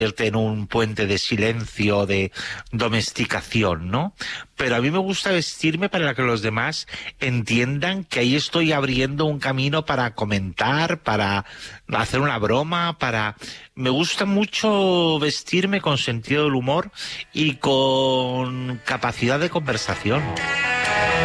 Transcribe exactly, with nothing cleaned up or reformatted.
en un puente de silencio, de domesticación, ¿no? Pero a mí me gusta vestirme para que los demás entiendan que ahí estoy abriendo un camino para comentar, para hacer una broma, para... Me gusta mucho vestirme con sentido del humor y con capacidad de conversación.